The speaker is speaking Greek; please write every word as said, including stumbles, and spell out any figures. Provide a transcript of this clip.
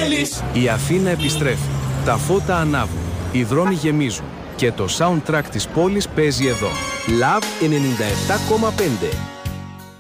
θέλεις. Η Αθήνα επιστρέφει. Τα φώτα ανάβουν. Οι δρόμοι γεμίζουν. Και το soundtrack της πόλης παίζει εδώ. Love ενενήντα επτά κόμμα πέντε.